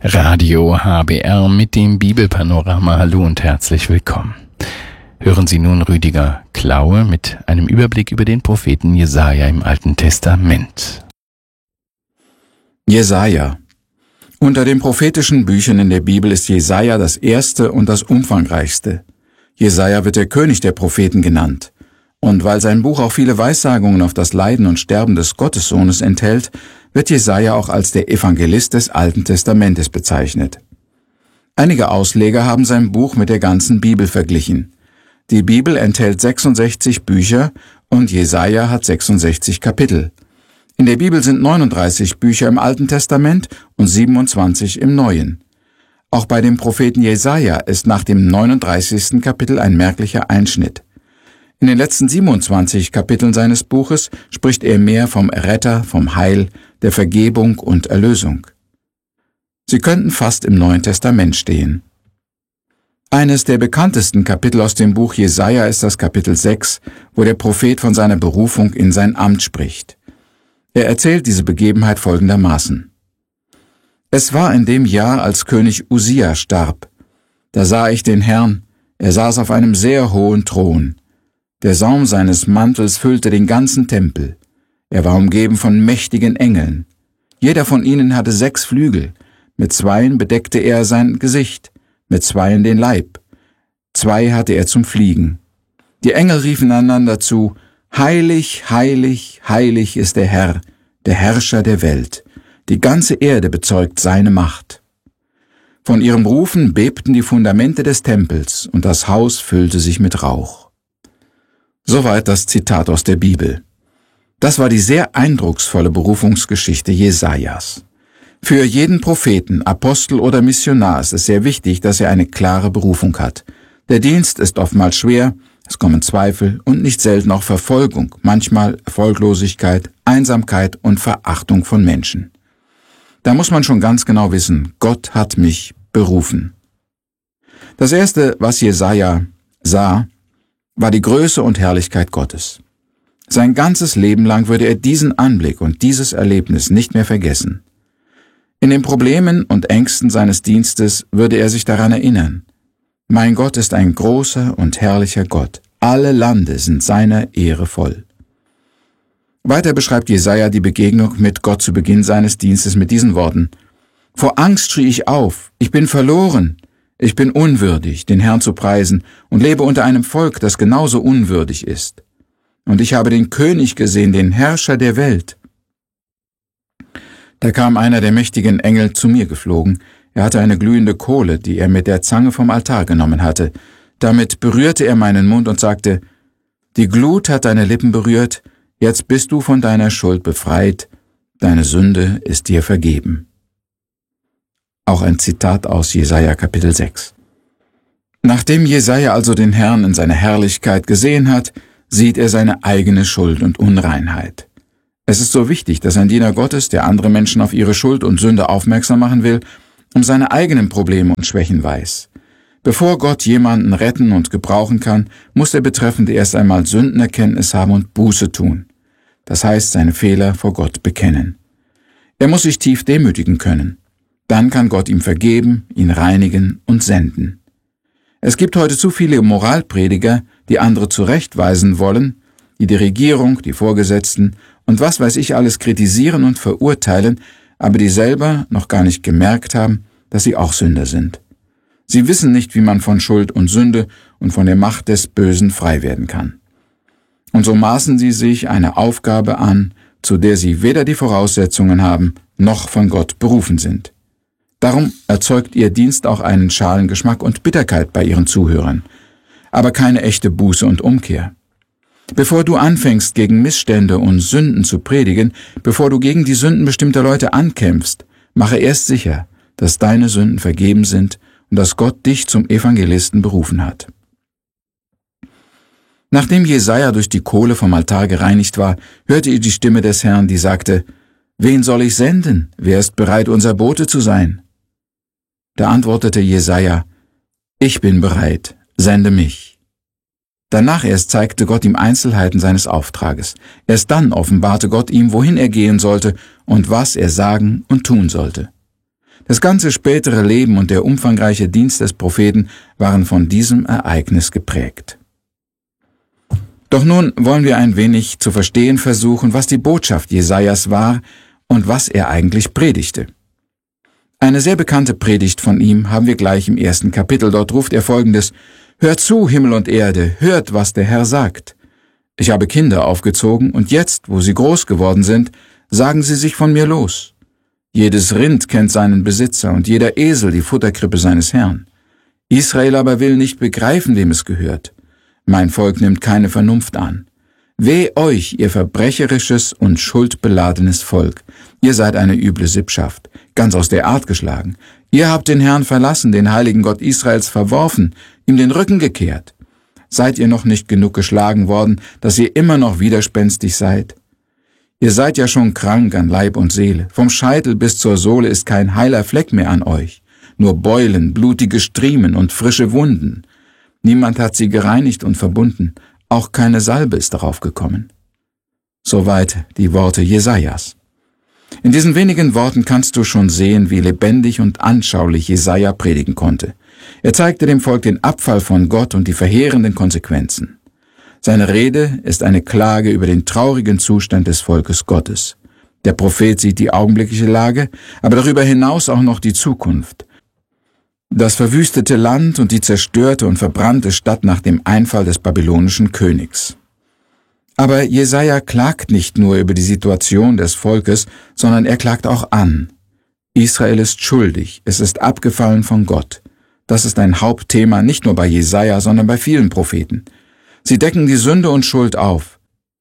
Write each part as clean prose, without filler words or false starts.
Radio HBR mit dem Bibelpanorama. Hallo und herzlich willkommen. Hören Sie nun Rüdiger Klaue mit einem Überblick über den Propheten Jesaja im Alten Testament. Jesaja. Unter den prophetischen Büchern in der Bibel ist Jesaja das erste und das umfangreichste. Jesaja wird der König der Propheten genannt. Und weil sein Buch auch viele Weissagungen auf das Leiden und Sterben des Gottessohnes enthält, wird Jesaja auch als der Evangelist des Alten Testamentes bezeichnet. Einige Ausleger haben sein Buch mit der ganzen Bibel verglichen. Die Bibel enthält 66 Bücher und Jesaja hat 66 Kapitel. In der Bibel sind 39 Bücher im Alten Testament und 27 im Neuen. Auch bei dem Propheten Jesaja ist nach dem 39. Kapitel ein merklicher Einschnitt. In den letzten 27 Kapiteln seines Buches spricht er mehr vom Retter, vom Heil, der Vergebung und Erlösung. Sie könnten fast im Neuen Testament stehen. Eines der bekanntesten Kapitel aus dem Buch Jesaja ist das Kapitel 6, wo der Prophet von seiner Berufung in sein Amt spricht. Er erzählt diese Begebenheit folgendermaßen. Es war in dem Jahr, als König Usia starb. Da sah ich den Herrn, er saß auf einem sehr hohen Thron. Der Saum seines Mantels füllte den ganzen Tempel. Er war umgeben von mächtigen Engeln. Jeder von ihnen hatte 6 Flügel. Mit 2 bedeckte er sein Gesicht, mit 2 den Leib. 2 hatte er zum Fliegen. Die Engel riefen einander zu, Heilig, heilig, heilig ist der Herr, der Herrscher der Welt. Die ganze Erde bezeugt seine Macht. Von ihrem Rufen bebten die Fundamente des Tempels und das Haus füllte sich mit Rauch. Soweit das Zitat aus der Bibel. Das war die sehr eindrucksvolle Berufungsgeschichte Jesajas. Für jeden Propheten, Apostel oder Missionar ist es sehr wichtig, dass er eine klare Berufung hat. Der Dienst ist oftmals schwer, es kommen Zweifel und nicht selten auch Verfolgung, manchmal Erfolglosigkeit, Einsamkeit und Verachtung von Menschen. Da muss man schon ganz genau wissen, Gott hat mich berufen. Das Erste, was Jesaja sah, war die Größe und Herrlichkeit Gottes. Sein ganzes Leben lang würde er diesen Anblick und dieses Erlebnis nicht mehr vergessen. In den Problemen und Ängsten seines Dienstes würde er sich daran erinnern. Mein Gott ist ein großer und herrlicher Gott. Alle Lande sind seiner Ehre voll. Weiter beschreibt Jesaja die Begegnung mit Gott zu Beginn seines Dienstes mit diesen Worten. Vor Angst schrie ich auf, ich bin verloren. Ich bin unwürdig, den Herrn zu preisen und lebe unter einem Volk, das genauso unwürdig ist. Und ich habe den König gesehen, den Herrscher der Welt. Da kam einer der mächtigen Engel zu mir geflogen. Er hatte eine glühende Kohle, die er mit der Zange vom Altar genommen hatte. Damit berührte er meinen Mund und sagte, die Glut hat deine Lippen berührt, jetzt bist du von deiner Schuld befreit, deine Sünde ist dir vergeben. Auch ein Zitat aus Jesaja Kapitel 6. Nachdem Jesaja also den Herrn in seiner Herrlichkeit gesehen hat, sieht er seine eigene Schuld und Unreinheit. Es ist so wichtig, dass ein Diener Gottes, der andere Menschen auf ihre Schuld und Sünde aufmerksam machen will, um seine eigenen Probleme und Schwächen weiß. Bevor Gott jemanden retten und gebrauchen kann, muss der Betreffende erst einmal Sündenerkenntnis haben und Buße tun. Das heißt, seine Fehler vor Gott bekennen. Er muss sich tief demütigen können. Dann kann Gott ihm vergeben, ihn reinigen und senden. Es gibt heute zu viele Moralprediger, die andere zurechtweisen wollen, die Regierung, die Vorgesetzten und was weiß ich alles kritisieren und verurteilen, aber die selber noch gar nicht gemerkt haben, dass sie auch Sünder sind. Sie wissen nicht, wie man von Schuld und Sünde und von der Macht des Bösen frei werden kann. Und so maßen sie sich eine Aufgabe an, zu der sie weder die Voraussetzungen haben, noch von Gott berufen sind. Darum erzeugt ihr Dienst auch einen schalen Geschmack und Bitterkeit bei ihren Zuhörern, aber keine echte Buße und Umkehr. Bevor du anfängst, gegen Missstände und Sünden zu predigen, bevor du gegen die Sünden bestimmter Leute ankämpfst, mache erst sicher, dass deine Sünden vergeben sind und dass Gott dich zum Evangelisten berufen hat. Nachdem Jesaja durch die Kohle vom Altar gereinigt war, hörte er die Stimme des Herrn, die sagte, »Wen soll ich senden? Wer ist bereit, unser Bote zu sein?« Da antwortete Jesaja, »Ich bin bereit, sende mich.« Danach erst zeigte Gott ihm Einzelheiten seines Auftrages. Erst dann offenbarte Gott ihm, wohin er gehen sollte und was er sagen und tun sollte. Das ganze spätere Leben und der umfangreiche Dienst des Propheten waren von diesem Ereignis geprägt. Doch nun wollen wir ein wenig zu verstehen versuchen, was die Botschaft Jesajas war und was er eigentlich predigte. Eine sehr bekannte Predigt von ihm haben wir gleich im 1. Kapitel. Dort ruft er Folgendes: Hört zu, Himmel und Erde, hört, was der Herr sagt. Ich habe Kinder aufgezogen, und jetzt, wo sie groß geworden sind, sagen sie sich von mir los. Jedes Rind kennt seinen Besitzer und jeder Esel die Futterkrippe seines Herrn. Israel aber will nicht begreifen, wem es gehört. Mein Volk nimmt keine Vernunft an. Weh euch, ihr verbrecherisches und schuldbeladenes Volk. Ihr seid eine üble Sippschaft, ganz aus der Art geschlagen. Ihr habt den Herrn verlassen, den heiligen Gott Israels verworfen, ihm den Rücken gekehrt. Seid ihr noch nicht genug geschlagen worden, dass ihr immer noch widerspenstig seid? Ihr seid ja schon krank an Leib und Seele. Vom Scheitel bis zur Sohle ist kein heiler Fleck mehr an euch. Nur Beulen, blutige Striemen und frische Wunden. Niemand hat sie gereinigt und verbunden. Auch keine Salbe ist darauf gekommen. Soweit die Worte Jesajas. In diesen wenigen Worten kannst du schon sehen, wie lebendig und anschaulich Jesaja predigen konnte. Er zeigte dem Volk den Abfall von Gott und die verheerenden Konsequenzen. Seine Rede ist eine Klage über den traurigen Zustand des Volkes Gottes. Der Prophet sieht die augenblickliche Lage, aber darüber hinaus auch noch die Zukunft. Das verwüstete Land und die zerstörte und verbrannte Stadt nach dem Einfall des babylonischen Königs. Aber Jesaja klagt nicht nur über die Situation des Volkes, sondern er klagt auch an. Israel ist schuldig, es ist abgefallen von Gott. Das ist ein Hauptthema nicht nur bei Jesaja, sondern bei vielen Propheten. Sie decken die Sünde und Schuld auf.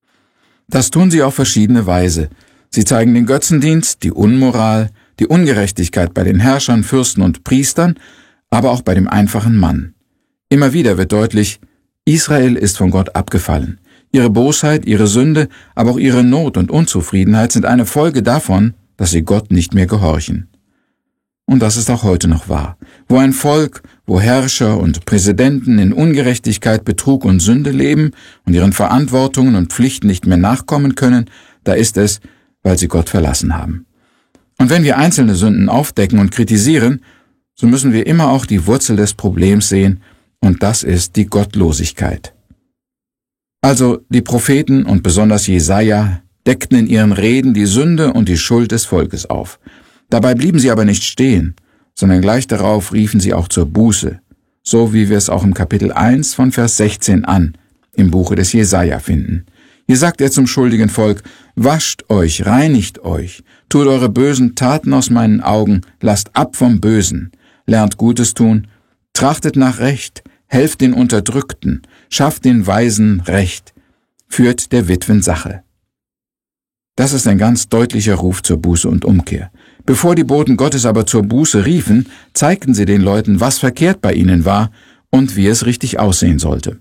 Das tun sie auf verschiedene Weise. Sie zeigen den Götzendienst, die Unmoral, die Ungerechtigkeit bei den Herrschern, Fürsten und Priestern, aber auch bei dem einfachen Mann. Immer wieder wird deutlich, Israel ist von Gott abgefallen. Ihre Bosheit, ihre Sünde, aber auch ihre Not und Unzufriedenheit sind eine Folge davon, dass sie Gott nicht mehr gehorchen. Und das ist auch heute noch wahr. Wo ein Volk, wo Herrscher und Präsidenten in Ungerechtigkeit, Betrug und Sünde leben und ihren Verantwortungen und Pflichten nicht mehr nachkommen können, da ist es, weil sie Gott verlassen haben. Und wenn wir einzelne Sünden aufdecken und kritisieren, so müssen wir immer auch die Wurzel des Problems sehen, und das ist die Gottlosigkeit. Also die Propheten und besonders Jesaja deckten in ihren Reden die Sünde und die Schuld des Volkes auf. Dabei blieben sie aber nicht stehen, sondern gleich darauf riefen sie auch zur Buße, so wie wir es auch im Kapitel 1 von Vers 16 an im Buche des Jesaja finden. Hier sagt er zum schuldigen Volk: Wascht euch, reinigt euch, tut eure bösen Taten aus meinen Augen, lasst ab vom Bösen, lernt Gutes tun, trachtet nach Recht, helft den Unterdrückten, schafft den Weisen Recht, führt der Witwen Sache. Das ist ein ganz deutlicher Ruf zur Buße und Umkehr. Bevor die Boten Gottes aber zur Buße riefen, zeigten sie den Leuten, was verkehrt bei ihnen war und wie es richtig aussehen sollte.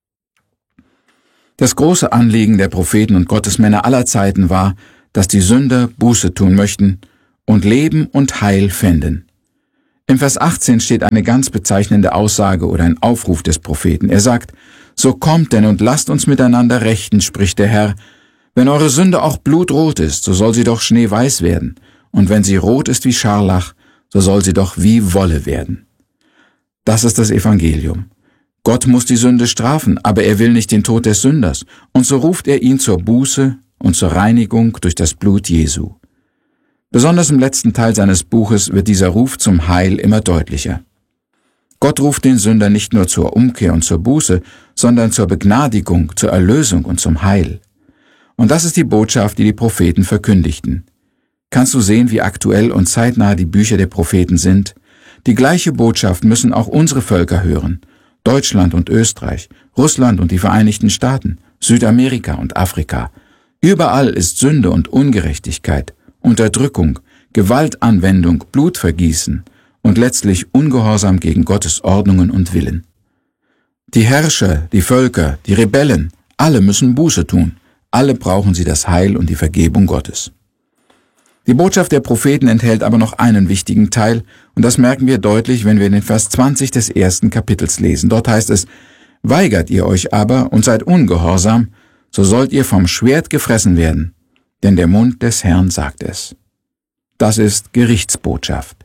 Das große Anliegen der Propheten und Gottesmänner aller Zeiten war, dass die Sünder Buße tun möchten und Leben und Heil fänden. Im Vers 18 steht eine ganz bezeichnende Aussage oder ein Aufruf des Propheten. Er sagt: So kommt denn und lasst uns miteinander rechten, spricht der Herr. Wenn eure Sünde auch blutrot ist, so soll sie doch schneeweiß werden. Und wenn sie rot ist wie Scharlach, so soll sie doch wie Wolle werden. Das ist das Evangelium. Gott muss die Sünde strafen, aber er will nicht den Tod des Sünders. Und so ruft er ihn zur Buße und zur Reinigung durch das Blut Jesu. Besonders im letzten Teil seines Buches wird dieser Ruf zum Heil immer deutlicher. Gott ruft den Sünder nicht nur zur Umkehr und zur Buße, sondern zur Begnadigung, zur Erlösung und zum Heil. Und das ist die Botschaft, die die Propheten verkündigten. Kannst du sehen, wie aktuell und zeitnah die Bücher der Propheten sind? Die gleiche Botschaft müssen auch unsere Völker hören. Deutschland und Österreich, Russland und die Vereinigten Staaten, Südamerika und Afrika. Überall ist Sünde und Ungerechtigkeit, Unterdrückung, Gewaltanwendung, Blutvergießen und letztlich Ungehorsam gegen Gottes Ordnungen und Willen. Die Herrscher, die Völker, die Rebellen, alle müssen Buße tun. Alle brauchen sie das Heil und die Vergebung Gottes. Die Botschaft der Propheten enthält aber noch einen wichtigen Teil, und das merken wir deutlich, wenn wir den Vers 20 des 1. Kapitels lesen. Dort heißt es: Weigert ihr euch aber und seid ungehorsam, so sollt ihr vom Schwert gefressen werden, denn der Mund des Herrn sagt es. Das ist Gerichtsbotschaft.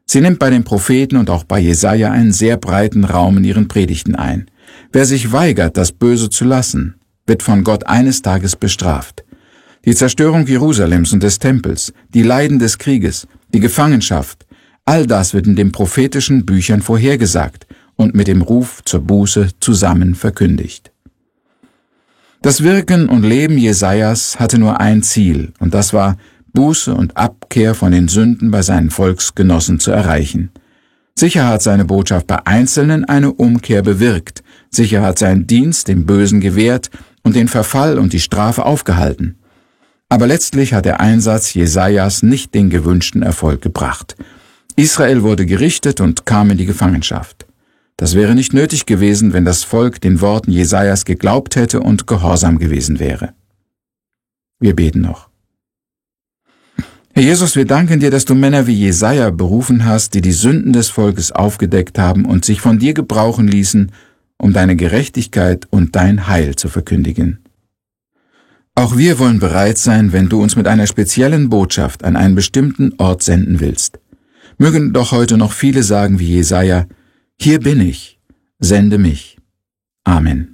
Sie nimmt bei den Propheten und auch bei Jesaja einen sehr breiten Raum in ihren Predigten ein. Wer sich weigert, das Böse zu lassen, wird von Gott eines Tages bestraft. Die Zerstörung Jerusalems und des Tempels, die Leiden des Krieges, die Gefangenschaft, all das wird in den prophetischen Büchern vorhergesagt und mit dem Ruf zur Buße zusammen verkündigt. Das Wirken und Leben Jesajas hatte nur ein Ziel, und das war, Buße und Abkehr von den Sünden bei seinen Volksgenossen zu erreichen. Sicher hat seine Botschaft bei Einzelnen eine Umkehr bewirkt, sicher hat sein Dienst dem Bösen gewehrt und den Verfall und die Strafe aufgehalten. Aber letztlich hat der Einsatz Jesajas nicht den gewünschten Erfolg gebracht. Israel wurde gerichtet und kam in die Gefangenschaft. Das wäre nicht nötig gewesen, wenn das Volk den Worten Jesajas geglaubt hätte und gehorsam gewesen wäre. Wir beten noch. Herr Jesus, wir danken dir, dass du Männer wie Jesaja berufen hast, die die Sünden des Volkes aufgedeckt haben und sich von dir gebrauchen ließen, um deine Gerechtigkeit und dein Heil zu verkündigen. Auch wir wollen bereit sein, wenn du uns mit einer speziellen Botschaft an einen bestimmten Ort senden willst. Mögen doch heute noch viele sagen wie Jesaja: Hier bin ich, sende mich. Amen.